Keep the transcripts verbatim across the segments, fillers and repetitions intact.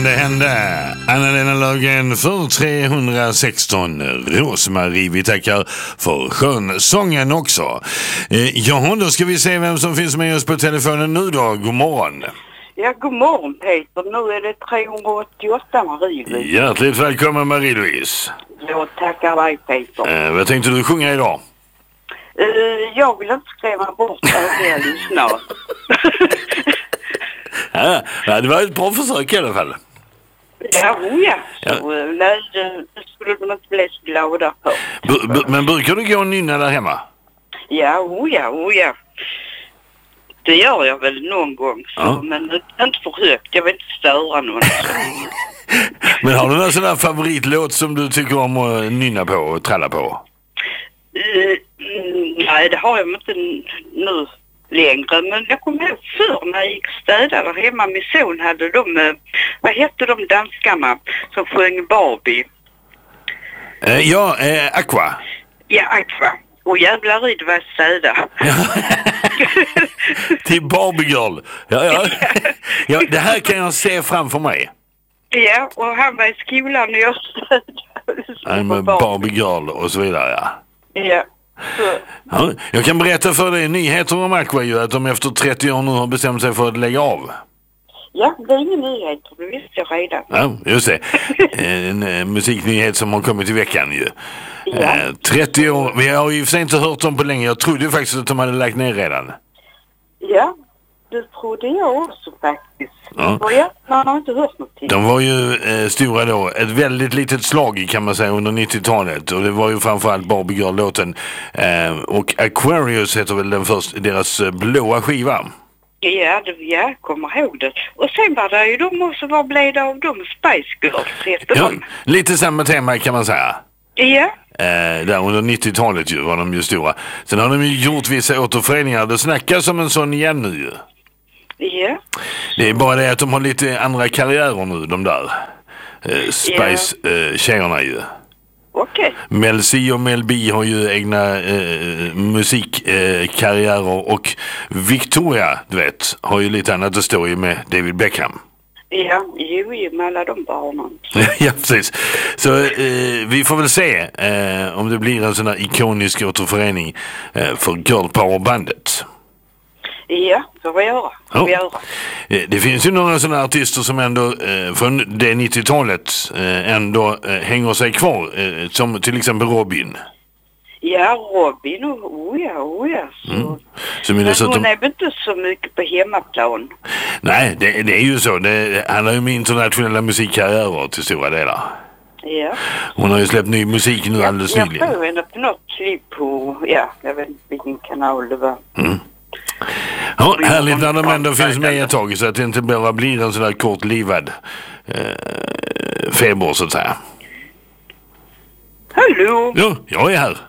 det hände. Anna-Lena Löfgren för trehundrasexton. Rosmarie, vi tackar för skönsången också. Eh, ja, då ska vi se vem som finns med oss på telefonen nu då. God morgon. Ja, god morgon Peter. Nu är det trehundraåttioåtta Marie-Louise. Hjärtligt välkommen Marie-Louise. Jag tackar dig Peter. Eh, vad tänkte du sjunga idag? Uh, jag vill inte skrämma bort övriga lyssnare. Ja, det var ett bra försök i alla fall. Ja, oja. Ja. Så, uh, nej, det, det skulle de inte bli så glada på. B- b- men brukar du gå och nynna där hemma? Ja, oja, oja. Det gör jag väl någon gång. Så, Ja. Men inte för högt. Jag vill inte störa någon. Men har du någon sån där favoritlåt som du tycker om att nynna på och tralla på? Uh, mm, nej, det har jag inte nu längre. Men jag kommer ihåg förr när jag gick städa där hemma. Min son hade de, uh, vad hette de danskarna som sjöng Barbie? Eh, ja, eh, Aqua. Ja, Aqua. Och jävlar i det var städa. Till Barbie Girl. Ja, ja. Ja, det här kan jag se framför mig. Ja, och han var i skolan och jag städade. I'm a Barbie Girl och så vidare, ja. Ja. Så. Ja, jag kan berätta för dig nyheter om Aqua ju att de efter trettio år nu har bestämt sig för att lägga av. Ja, det är ingen nyhet, det visste jag redan. Ja, just det. En eh, musiknyhet som har kommit i veckan ju. Ja. Eh, trettio år, vi har ju för sig inte hört dem på länge. Jag trodde faktiskt att de hade lagt ner redan. Ja, det trodde jag också faktiskt. Ja. Och ja, man har inte hört någonting. De var ju eh, stora då. Ett väldigt litet slag kan man säga under nittiotalet. Och det var ju framförallt Barbie Girl-låten. Eh, och Aquarius heter väl den först, deras eh, blåa skiva. Ja, det, jag kommer ihåg det. Och sen var det ju de också, vad blev det av de Spice Girls heter Ja, de? lite samma tema kan man säga. Ja. Eh, där under nittiotalet ju var de ju stora. Sen har de ju gjort vissa återföreningar. Det snackas om en sån igen nu ju. Ja. Det är bara det att de har lite andra karriärer nu, de där eh, Spice-tjejerna eh, ju. Okej. Okay. Mel C och Mel B har ju egna eh, musikkarriärer eh, och Victoria, du vet, har ju lite annat att stå i med David Beckham. Ja, jo, med alla de barnen. Ja, precis. Så eh, vi får väl se eh, om det blir en sån här ikonisk återförening eh, för Girl Power-bandet. Ja, så vad göra? Ja. Vi göra. Eh, det finns ju några sådana artister som ändå eh, från det nittiotalet eh, ändå eh, hänger sig kvar. Eh, som till exempel Robin. Ja, Robin och oh ja, oh ja. Så. Mm. Som Men dessutom... hon är väl inte så mycket på hemmaplan. Nej, det, det är ju så. Det handlar ju om internationella musikkarriärer till stora delar. Ja. Hon har ju släppt ny musik nu Ja, alldeles jag nyligen. såg henne på något klipp på, ja, jag vet inte vilken kanal det var. Mm. Ja, härligt när de ändå finns med ett tag så att det inte bara blir en sån där kortlivad eh, feber så att säga. Hallå? Ja, jag är här.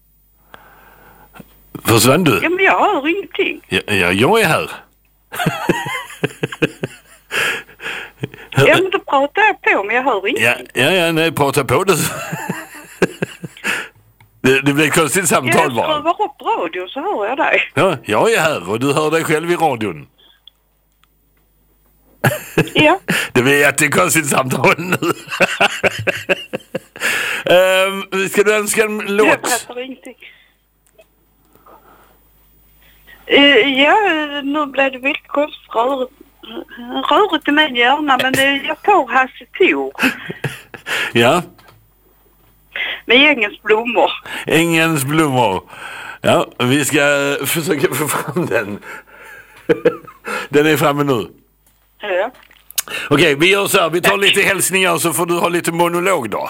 Försvann du? Ja, men jag hör ingenting. Ja, ja jag är här. Ja, men då pratar jag på, men jag hör ingenting. Ja, ja, ja nej, prata på det. det. Det blir ett konstigt samtal bara. Jag skruvar upp radio så hör jag dig. Ja, jag är här och du hör dig själv i radion. Ja. Det blir ett jättekonstigt samtal nu. um, ska du önska en låt? Jag pratar ingenting. Uh, ja, nu blev det väldigt konstigt rörigt, rörigt i min hjärna, men uh, jag tar Hasse Tor. Ja. Med Ängens blommor. Ängens blommor. Ja, vi ska försöka få fram den. Den är framme nu. Ja. Okej, vi gör så här. Vi tar lite hälsningar så får du ha lite monolog då.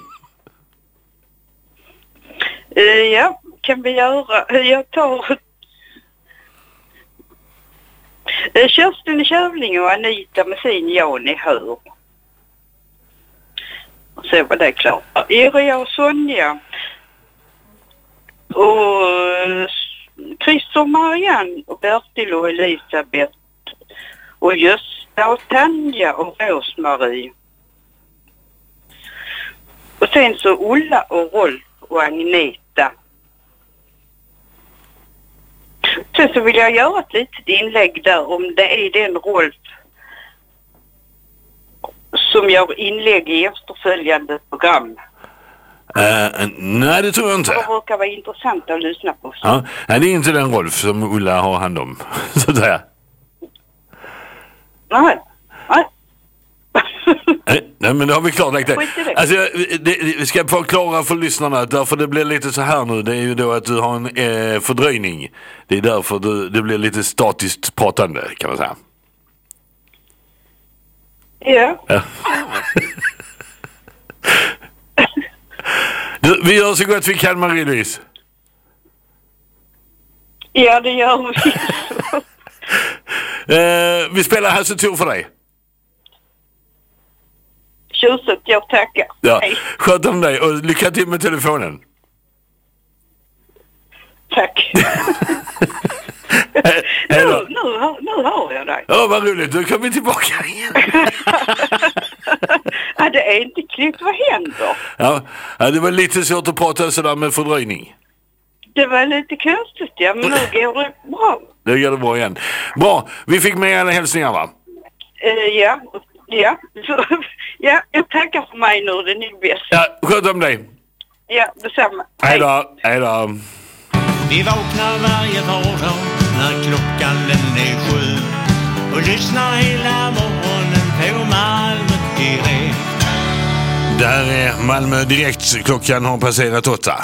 Uh, ja, kan vi göra. Jag tar... Uh, Kerstin Kärvling och Anita med sin Jan i hör. Och så var det klart. Iria och Sonja. Och Christer och Marianne och Bertil och Elisabeth. Och Gösta och Tanja och Rosmarie. Och sen så Ulla och Rolf och Agneta. Sen så vill jag göra ett litet inlägg där om det är den Rolf som gör inlägg i efterföljande program. Uh, nej, det tror jag inte. Det brukar vara intressant att lyssna på. Ja, nej, det är inte den Rolf som Ulla har hand om. Så att säga. Nej, nej. Nej, men då har vi klarlagt det. Alltså, det, det ska förklara för lyssnarna, därför det blir lite så här nu. Det är ju då att du har en eh, fördröjning. Det är därför du, det blir lite statiskt pratande, kan man säga. Ja. Ja. Du, vi gör så gott vi kan, Marie-Louise. Ja, det gör vi. eh, vi spelar Hasse Tor för dig. Tjusigt, jag tackar. Ja, Hej. sköt om dig och lycka till med telefonen. Tack. Hej nu, då. nu, nu hör jag dig. Ja, vad roligt. Då kommer vi tillbaka igen. Ja, det är inte klippt. Vad händer? Ja, ja, det var lite svårt att prata sådär med fördröjning. Det var lite konstigt, ja. Men nu går det bra. Det går det bra igen. Bra, vi fick med alla hälsningar, va? Uh, ja, ja. Så, ja, jag tackar för mig nu. Det är nog bäst. Ja, sköt om dig. Ja, detsamma. Hej då. Hej då. Vi vaknar varje vardag när klockan den är sju och lyssnar hela morgonen på Malmö direkt. Där är Malmö direkt. Klockan har passerat åtta.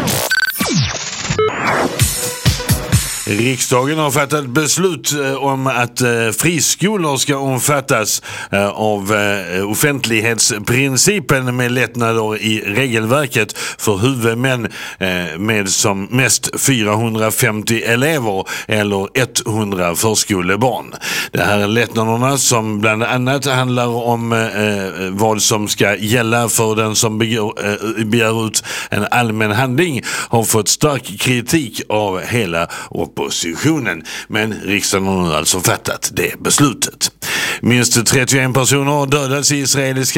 Riksdagen har fattat beslut om att friskolor ska omfattas av offentlighetsprincipen med lättnader i regelverket för huvudmän med som mest fyrahundrafemtio elever eller hundra förskolebarn. Det här är lättnaderna som bland annat handlar om vad som ska gälla för den som begär ut en allmän handling har fått stark kritik av hela oppositionen, men riksdagen har nu alltså fattat det beslutet. Minst trettioen personer har dödats i israeliska